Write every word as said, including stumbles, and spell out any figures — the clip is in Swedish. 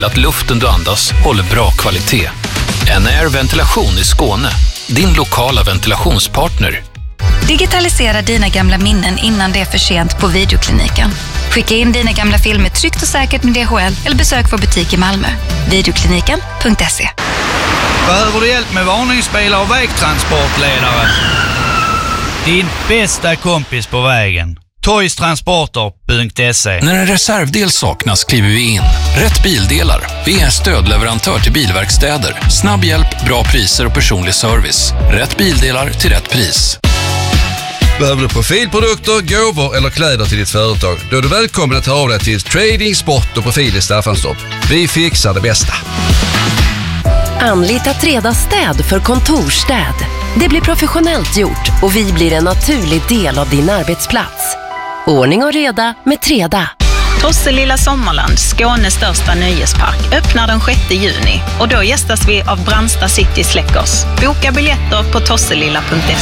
Att luften du andas håller bra kvalitet. En-Air Ventilation i Skåne. Din lokala ventilationspartner. Digitalisera dina gamla minnen innan det är för sent på Videokliniken. Skicka in dina gamla filmer tryggt och säkert med D H L eller besök vår butik i Malmö. Videokliniken punkt se. Behöver du hjälp med varningsbilar och vägtransportledare? Din bästa kompis på vägen. toys transporter punkt se. När en reservdel saknas kliver vi in. Rätt bildelar. Vi är stödleverantör till bilverkstäder. Snabb hjälp, bra priser och personlig service. Rätt bildelar till rätt pris. Behöver du profilprodukter, gåvor eller kläder till ditt företag? Då är du välkommen att ta av dig till Trading Sport och Profil i Staffanstorp. Vi fixar det bästa. Anlita Treda städ för kontorstäd. Det blir professionellt gjort och vi blir en naturlig del av din arbetsplats. Ordning och reda med Treda. Tosselilla Sommarland, Skånes största nöjespark, öppnar den sjätte juni och då gästas vi av Brandsta City Släckers. Boka biljetter på tosselilla punkt se.